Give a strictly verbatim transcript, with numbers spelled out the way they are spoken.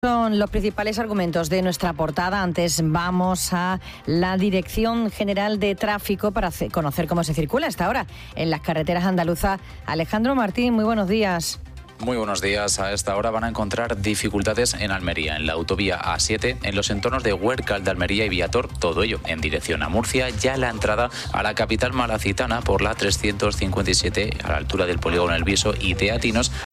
Son los principales argumentos de nuestra portada. Antes vamos a la Dirección General de Tráfico para conocer cómo se circula a esta hora en las carreteras andaluzas. Alejandro Martín, muy buenos días. Muy buenos días. A esta hora van a encontrar dificultades en Almería, en la autovía A siete, en los entornos de Huércal de Almería y Viator, todo ello en dirección a Murcia, ya la entrada a la capital malacitana por la trescientos cincuenta y siete a la altura del polígono El Viso y Teatinos